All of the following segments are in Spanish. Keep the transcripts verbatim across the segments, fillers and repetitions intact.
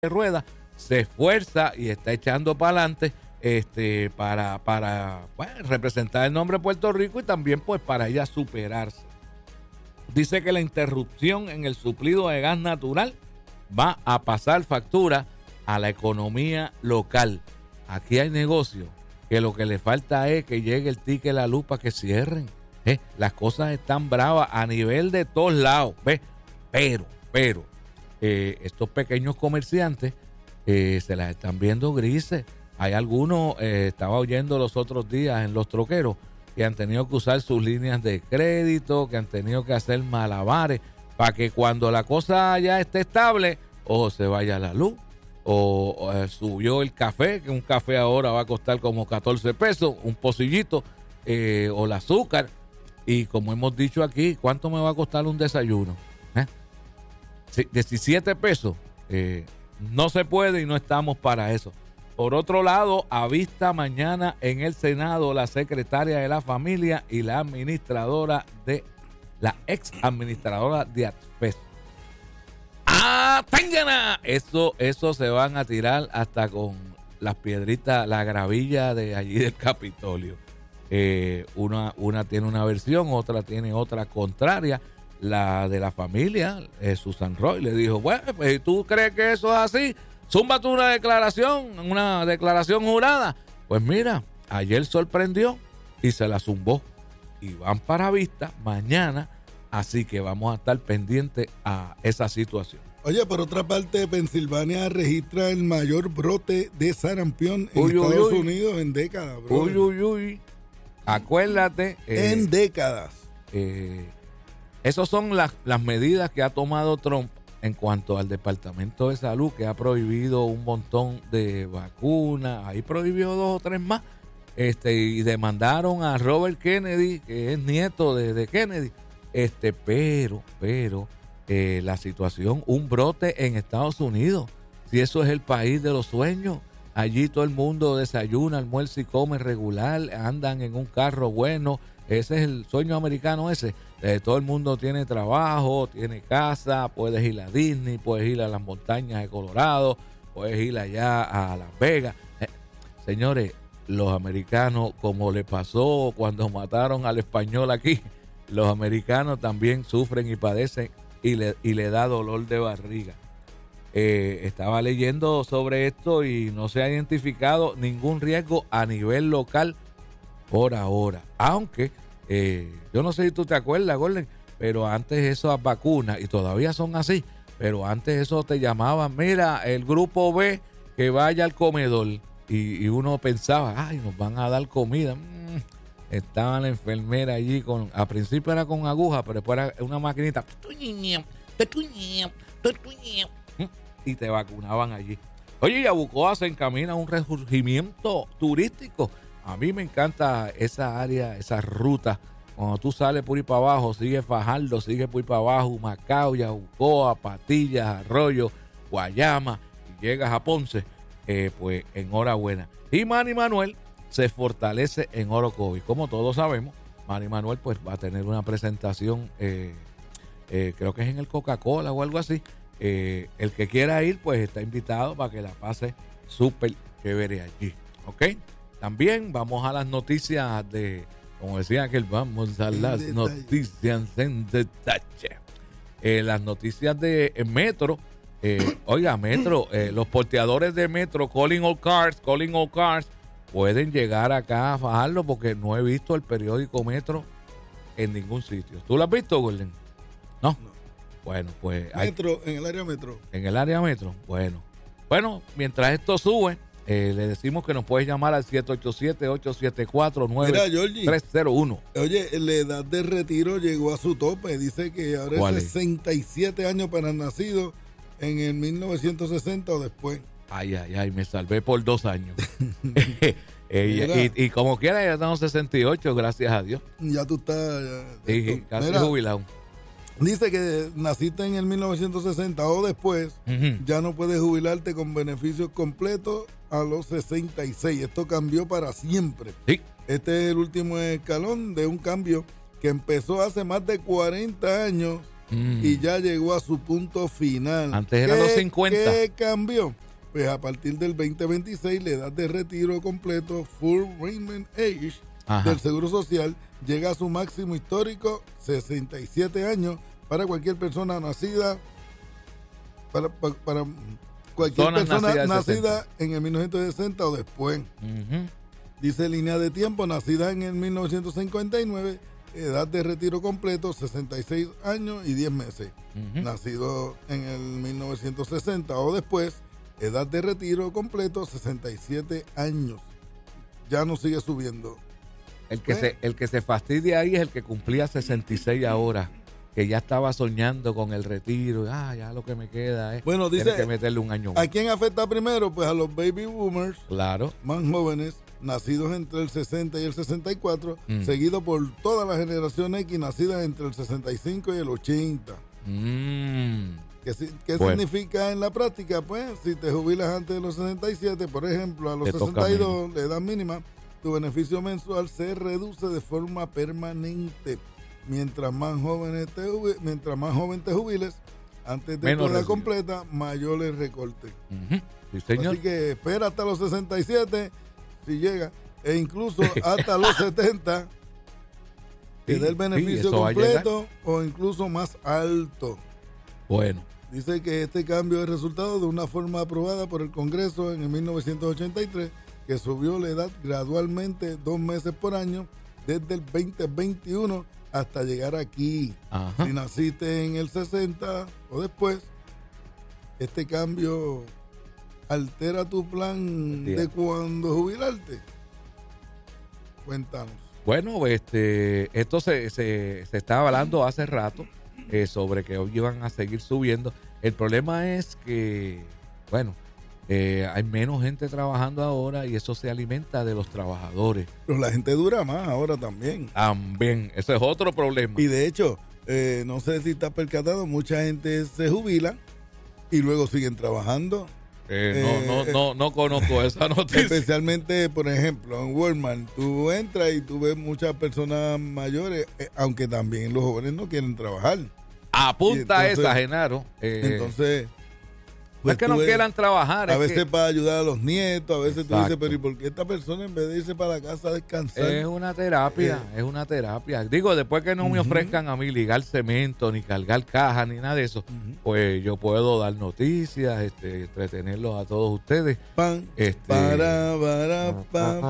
de ruedas, se esfuerza y está echando para adelante este, para, para bueno, representar el nombre de Puerto Rico y también pues para ella superarse. Dice que la interrupción en el suplido de gas natural va a pasar factura a la economía local. Aquí hay negocio que lo que le falta es que llegue el ticket de la luz para que cierren. ¿Eh? Las cosas están bravas a nivel de todos lados. ¿Ves? Pero, pero, eh, estos pequeños comerciantes eh, se las están viendo grises. Hay algunos, eh, estaba oyendo los otros días en los troqueros, que han tenido que usar sus líneas de crédito, que han tenido que hacer malabares para que cuando la cosa ya esté estable, o se vaya la luz, o, o eh, subió el café, que un café ahora va a costar como catorce pesos, un pocillito, eh, o el azúcar. Y como hemos dicho aquí, ¿cuánto me va a costar un desayuno? ¿Eh? diecisiete pesos. Eh, no se puede y no estamos para eso. Por otro lado, avista mañana en el Senado la secretaria de la familia y la administradora de la ex administradora de ATFES. ¡Ah, tángana! Eso, eso se van a tirar hasta con las piedritas, la gravilla de allí del Capitolio. Eh, una, una tiene una versión, otra tiene otra contraria. La de la familia, eh, Susan Roy, le dijo, bueno, pues ¿tú crees que eso es así? Zúmbate una declaración, una declaración jurada. Pues mira, ayer sorprendió y se la zumbó. Y van para vista mañana, así que vamos a estar pendientes a esa situación. Oye, por otra parte, Pensilvania registra el mayor brote de sarampión en uy, Estados uy, Unidos en décadas, bro. Uy, uy, uy. Acuérdate. Eh, en décadas. Eh, esas son las, las medidas que ha tomado Trump en cuanto al Departamento de Salud, que ha prohibido un montón de vacunas. Ahí prohibió dos o tres más. Este, y demandaron a Robert Kennedy, que es nieto de, de Kennedy. Este, pero, pero, eh, la situación, un brote en Estados Unidos. Si eso es el país de los sueños. Allí todo el mundo desayuna, almuerza y come regular, andan en un carro bueno. Ese es el sueño americano ese. Eh, todo el mundo tiene trabajo, tiene casa, puedes ir a Disney, puedes ir a las montañas de Colorado, puedes ir allá a Las Vegas. Eh, señores, los americanos, como le pasó cuando mataron al español aquí, los americanos también sufren y padecen y le, y le da dolor de barriga. Eh, estaba leyendo sobre esto y no se ha identificado ningún riesgo a nivel local por ahora, aunque eh, yo no sé si tú te acuerdas, Gordon, pero antes esas vacunas, y todavía son así, pero antes eso te llamaban, mira, el grupo B que vaya al comedor, y, y uno pensaba, ay, nos van a dar comida. Mm, estaba la enfermera allí, con, a principio era con aguja, pero después era una maquinita, y te vacunaban allí. Oye, Yabucoa se encamina a un resurgimiento turístico. A mí me encanta esa área, esa ruta. Cuando tú sales por ahí para abajo, sigue Fajardo, sigue por ahí para abajo, Macao, Yabucoa, Patillas, Arroyo, Guayama, y llegas a Ponce, eh, pues enhorabuena. Y Manny Manuel se fortalece en Orocovis. Como todos sabemos, Manny Manuel pues va a tener una presentación, eh, eh, creo que es en el Coca-Cola o algo así. Eh, el que quiera ir, pues está invitado para que la pase súper chévere allí. ¿Ok? También vamos a las noticias de, como decía aquel, vamos a las detalle. noticias en detalle. Eh, las noticias de eh, Metro. Eh, oiga, Metro, eh, los porteadores de Metro, Calling All Cars, Calling All Cars, pueden llegar acá a Fajardo porque no he visto el periódico Metro en ningún sitio. ¿Tú lo has visto, Gordon? ¿No? No. Bueno, pues... Metro, hay, en el área metro. En el área metro, bueno. Bueno, mientras esto sube, eh, le decimos que nos puedes llamar al siete ocho siete, ocho siete cuatro, nueve tres cero uno. Oye, la edad de retiro llegó a su tope. Dice que ahora es sesenta y siete años para el nacido en el mil novecientos sesenta o después. Ay, ay, ay, me salvé por dos años. eh, y, y como quiera, ya tengo sesenta y ocho, gracias a Dios. Ya tú estás... Ya, sí, tú, casi mira, jubilado. Dice que naciste en el mil novecientos sesenta o después, uh-huh. ya no puedes jubilarte con beneficios completos a los sesenta y seis. Esto cambió para siempre. Sí. Este es el último escalón de un cambio que empezó hace más de cuarenta años mm. y ya llegó a su punto final. Antes era los cincuenta. ¿Qué cambió? Pues a partir del veinte veintiséis, la edad de retiro completo, Full Retirement Age, Ajá. del Seguro Social, llega a su máximo histórico, sesenta y siete años, para cualquier persona nacida, para, para, para cualquier Zonas persona nacida en el mil novecientos sesenta o después. Uh-huh. Dice línea de tiempo, nacida en el mil novecientos cincuenta y nueve, edad de retiro completo, sesenta y seis años y diez meses. Uh-huh. Nacido en el mil novecientos sesenta o después, edad de retiro completo, sesenta y siete años. Ya no sigue subiendo. El que, ¿Eh? se, el que se fastidia ahí es el que cumplía sesenta y seis ahora, que ya estaba soñando con el retiro. Ah, ya lo que me queda es bueno, dice, que meterle un año más. ¿A quién afecta primero? Pues a los baby boomers, claro, más jóvenes, nacidos entre el sesenta y el sesenta y cuatro, mm. seguido por toda la generación X, nacida entre el sesenta y cinco y el ochenta. Mm. ¿Qué, qué bueno. significa en la práctica? Pues si te jubilas antes de los sesenta y siete, por ejemplo, a los te sesenta y dos, la edad mínima, tu beneficio mensual se reduce de forma permanente. Mientras más jóvenes te jubiles, mientras más joven te jubiles, antes de Menos tu edad recibo. completa, mayores recortes. Uh-huh. Sí, señor. Así que espera hasta los sesenta y siete, si llega, e incluso hasta los setenta, que sí, dé el beneficio sí, completo o incluso más alto. Bueno. Dice que este cambio es resultado de una forma aprobada por el Congreso en el mil novecientos ochenta y tres, que subió la edad gradualmente dos meses por año desde el veinte veintiuno hasta llegar aquí. Ajá. Si naciste en el sesenta o después, este cambio altera tu plan de cuando jubilarte. Cuéntanos. Bueno, este, esto se, se, se estaba hablando hace rato eh, sobre que hoy iban a seguir subiendo. El problema es que, bueno, Eh, hay menos gente trabajando ahora y eso se alimenta de los trabajadores. Pero la gente dura más ahora también. También, ese es otro problema. Y de hecho, eh, no sé si estás percatado, mucha gente se jubila y luego siguen trabajando. Eh, eh, no, no, no, no conozco esa noticia. Especialmente, por ejemplo, en Walmart, tú entras y tú ves muchas personas mayores, eh, aunque también los jóvenes no quieren trabajar. Apunta entonces, esa, Genaro. Eh, entonces... Pues no es que no ves, quieran trabajar. A es veces que... para ayudar a los nietos, a veces Exacto. tú dices, pero ¿y por qué esta persona en vez de irse para la casa a descansar? Es una terapia, eh. es una terapia. Digo, después que no uh-huh. me ofrezcan a mí ligar cemento, ni cargar cajas, ni nada de eso, uh-huh. pues yo puedo dar noticias, este, entretenerlos a todos ustedes. Pan, este... para, para, pa,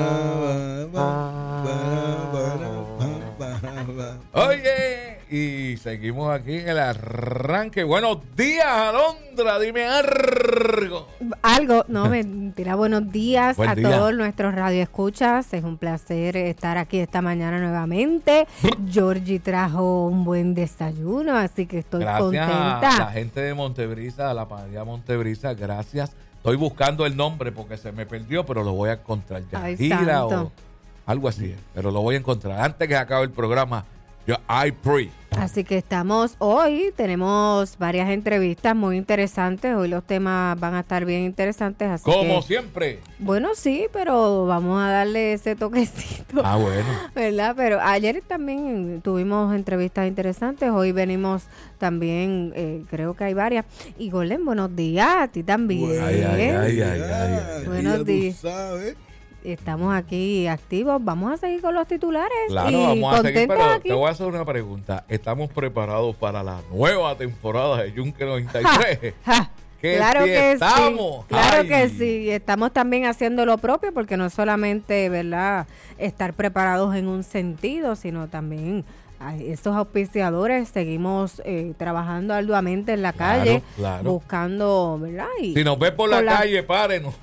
para, para, para, para, para, para. Oye, y seguimos aquí en el arranque. Buenos días, Alondra, dime algo. Algo, no, mentira, buenos días Buen a día. todos nuestros radioescuchas. Es un placer estar aquí esta mañana nuevamente. Georgie trajo un buen desayuno, así que estoy gracias contenta. A la gente de Montebrisa, a la panadería Montebrisa, gracias. Estoy buscando el nombre porque se me perdió, pero lo voy a encontrar ya. Ay, Gira santo. o algo así, pero lo voy a encontrar antes que acabe el programa. Yo, I pray. Así que estamos hoy, tenemos varias entrevistas muy interesantes. Hoy los temas van a estar bien interesantes. Así Como que, siempre. Bueno, sí, pero vamos a darle ese toquecito. Ah, bueno. ¿Verdad? Pero ayer también tuvimos entrevistas interesantes. Hoy venimos también, eh, creo que hay varias. Y Golden, buenos días a ti también. Bueno, ay, ay, ay, ay, ay, ay. Buenos días. ¿Sabes? Estamos aquí activos. Vamos a seguir con los titulares. Claro, y vamos a seguir, pero aquí. te voy a hacer una pregunta. ¿Estamos preparados para la nueva temporada de Yunque noventa y tres? Ja, ja. ¿Qué Claro que estamos? sí, claro Ay. que sí. Estamos también haciendo lo propio porque no solamente, ¿verdad?, estar preparados en un sentido, sino también a estos auspiciadores seguimos eh, trabajando arduamente en la Claro, calle, claro. buscando, ¿verdad? Y Si nos ves por la, la calle, párenos.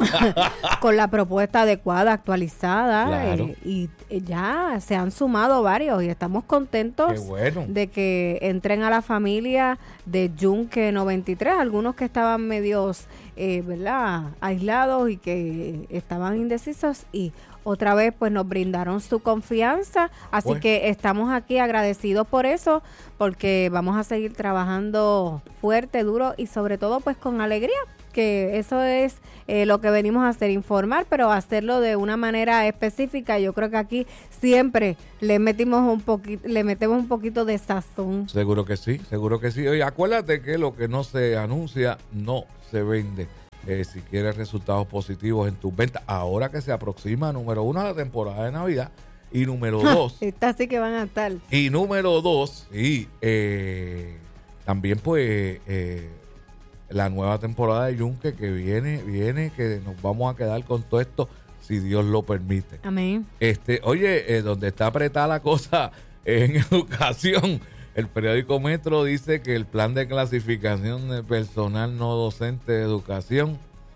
con la propuesta adecuada, actualizada, Claro. eh, y eh, ya se han sumado varios y estamos contentos Qué bueno. de que entren a la familia de Yunque noventa y tres, algunos que estaban medios, eh, ¿verdad?, aislados y que estaban indecisos, y otra vez pues nos brindaron su confianza, así Pues. que estamos aquí agradecidos por eso, porque vamos a seguir trabajando fuerte, duro y sobre todo pues con alegría. que eso es eh, lo que venimos a hacer, informar, pero hacerlo de una manera específica. Yo creo que aquí siempre le metimos un poquito, le metemos un poquito de sazón. Seguro que sí, seguro que sí. Oye, acuérdate que lo que no se anuncia no se vende. Eh, si quieres resultados positivos en tus ventas, ahora que se aproxima, número uno, la temporada de Navidad, y número dos. Esta sí que van a estar. Y número dos, sí, eh, también pues eh, la nueva temporada de Yunque que viene, viene, que nos vamos a quedar con todo esto, si Dios lo permite. Amén. Este, oye, eh, donde está apretada la cosa en educación, el periódico Metro dice que el plan de clasificación de personal no docente de educación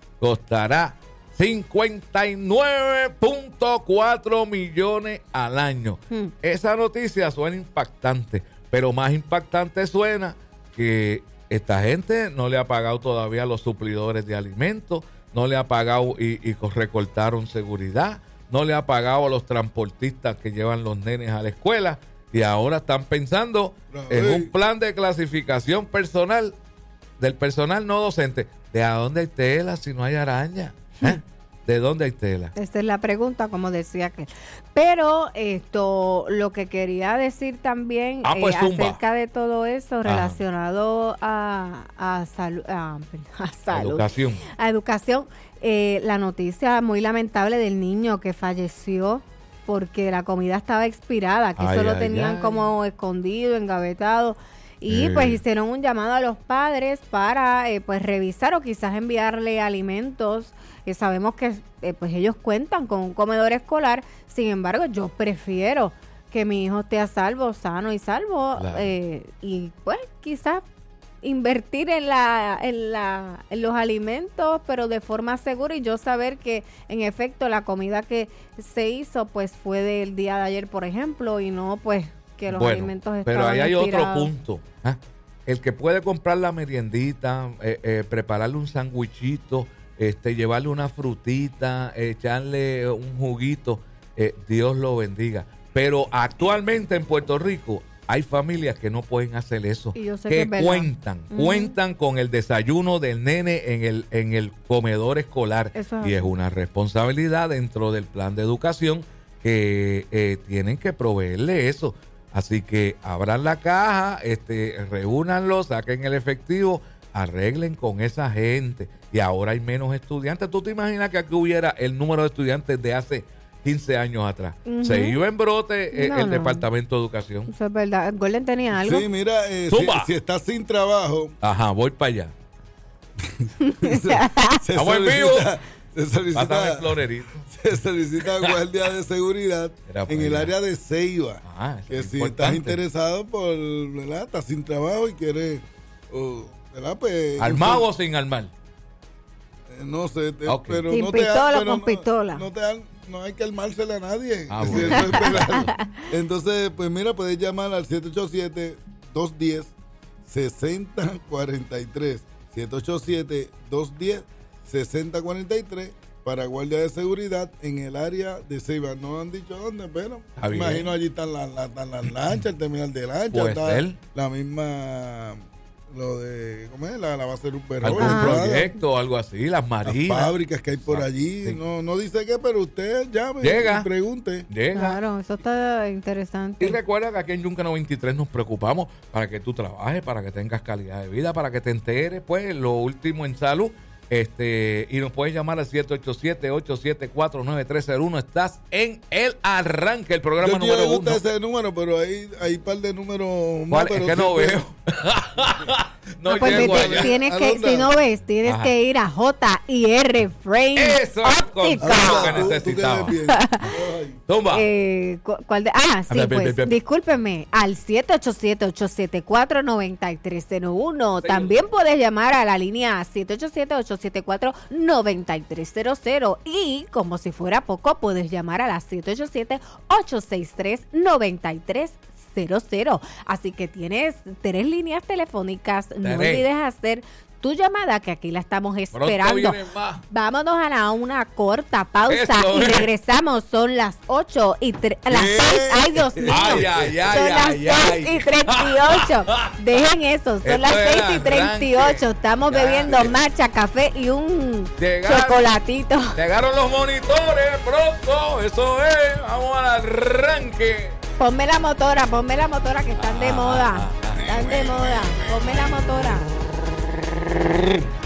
costará cincuenta y nueve punto cuatro millones al año. Hmm. Esa noticia suena impactante, pero más impactante suena que esta gente no le ha pagado todavía a los suplidores de alimentos, no le ha pagado y, y recortaron seguridad, no le ha pagado a los transportistas que llevan los nenes a la escuela. Y ahora están pensando no, en un plan de clasificación personal del personal no docente. ¿De a dónde hay tela si no hay araña? ¿Eh? ¿De dónde hay tela? Esa es la pregunta, como decía que. Pero esto, lo que quería decir también ah, pues, eh, acerca de todo eso relacionado a, a, salu a, a salud, educación, a educación, eh, la noticia muy lamentable del niño que falleció porque la comida estaba expirada, que ay, eso lo tenían ay. como escondido, engavetado, y eh. pues hicieron un llamado a los padres para eh, pues revisar o quizás enviarle alimentos. Eh, sabemos que eh, pues ellos cuentan con un comedor escolar, sin embargo yo prefiero que mi hijo esté a salvo, sano y salvo, claro. eh, y pues quizás invertir en la, en la en los alimentos, pero de forma segura, y yo saber que en efecto la comida que se hizo pues fue del día de ayer, por ejemplo, y no pues que los bueno, alimentos estaban pero ahí hay estirados. Otro punto, ¿eh? El que puede comprar la meriendita, eh, eh, prepararle un sandwichito, este, llevarle una frutita, echarle un juguito, eh, Dios lo bendiga. Pero actualmente en Puerto Rico hay familias que no pueden hacer eso, y yo sé que, que cuentan, uh-huh. cuentan con el desayuno del nene en el, en el comedor escolar. Eso es y es una responsabilidad dentro del plan de educación que eh, tienen que proveerle eso. Así que abran la caja, este, reúnanlo, saquen el efectivo, arreglen con esa gente. Y ahora hay menos estudiantes. ¿Tú te imaginas que aquí hubiera el número de estudiantes de hace quince años atrás? Uh-huh. Se iba en brote eh, no, el no. Departamento de Educación. Eso es verdad. ¿Golden tenía algo? Sí, mira, eh, si, si estás sin trabajo. Ajá, voy para allá. se Estamos en vivo. Se solicita, se solicita guardia de seguridad en el área de Ceiba. Ah, que si importante. Estás interesado por, ¿verdad? Estás sin trabajo y quieres, oh, ¿verdad? Pues, ¿armado o sin armar? Eh, no sé, te, okay. pero sin no pistola te o con no, pistola. No, te dan, no hay que armársela a nadie. Ah, si bueno. eso es verdad. Entonces, pues mira, puedes llamar al siete ocho siete, dos uno cero, seis cero cuatro tres. siete ocho siete, dos uno cero, seis cero cuatro tres para guardia de seguridad en el área de Ceiba. No han dicho dónde, pero me imagino allí están las la, la, la lanchas, el terminal de lanchas, está la misma, lo de, ¿cómo es? La, la base de Ruperol. Algún ah. proyecto o algo así, las marinas. Las fábricas que hay por allí. Sí. No, no dice qué, pero usted llame Llega. y pregunte. Llega. Claro, eso está interesante. Y recuerda que aquí en Yunque noventa y tres nos preocupamos para que tú trabajes, para que tengas calidad de vida, para que te enteres, pues, lo último en salud. Este, y nos puedes llamar al siete ocho siete, ocho siete cuatro, nueve tres cero uno. Estás en el arranque, el programa Yo número uno. uno. Ese número, pero hay, hay un par de números más. Es que no veo. no ah, pues llego vete, allá. tienes que, si no ves, tienes Ajá. que ir a J y R Frame Eso es lo que necesitaba. Tumba. Eh, ¿cuál de? Ah, sí, ver, pues, ver, ver. discúlpeme, al siete ocho siete, ocho siete cuatro, nueve tres cero uno. Sí. También puedes llamar a la línea siete ocho siete, ocho siete cuatro, nueve tres cero cero. Y, como si fuera poco, puedes llamar a la siete ocho siete, ocho seis tres, nueve tres cero cero. Así que tienes tres líneas telefónicas. No olvides hacer tu llamada, que aquí la estamos esperando. Vámonos a la, una corta pausa Eso, y eh. regresamos. Son las ocho y tre- las seis. Ay, Dios mío. Ay, ay, ay, son las ay, seis ay. y treinta y ocho. Dejen eso. Son Esto las seis y treinta y ocho. Estamos ya, bebiendo ya. matcha, café y un Llegar, chocolatito. Llegaron los monitores pronto. Eso es. Vamos al arranque. Ponme la motora, ponme la motora que están de moda. Están de moda. Ponme la motora.